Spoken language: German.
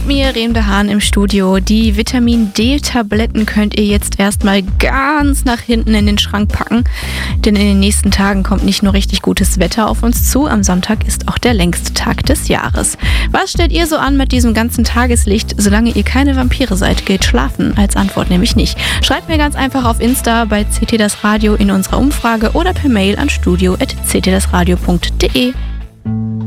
mir, Remde Hahn im Studio. Die Vitamin-D-Tabletten könnt ihr jetzt erstmal ganz nach hinten in den Schrank packen, denn in den nächsten Tagen kommt nicht nur richtig gutes Wetter auf uns zu, am Sonntag ist auch der längste Tag des Jahres. Was stellt ihr so an mit diesem ganzen Tageslicht? Solange ihr keine Vampire seid, geht schlafen. Als Antwort nämlich nicht. Schreibt mir ganz einfach auf Insta bei CT das Radio in unserer Umfrage oder per Mail an studio@ctdasradio.de.